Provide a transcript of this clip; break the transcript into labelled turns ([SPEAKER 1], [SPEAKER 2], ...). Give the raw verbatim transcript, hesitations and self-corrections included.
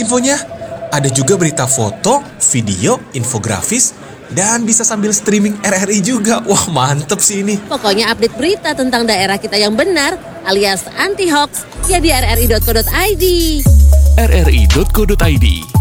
[SPEAKER 1] infonya. Ada juga berita foto, video, infografis, dan bisa sambil streaming R R I juga. Wah, mantep sih ini.
[SPEAKER 2] Pokoknya update berita tentang daerah kita yang benar alias anti hoax ya di r r i dot co dot i d.
[SPEAKER 3] r r i dot co dot i d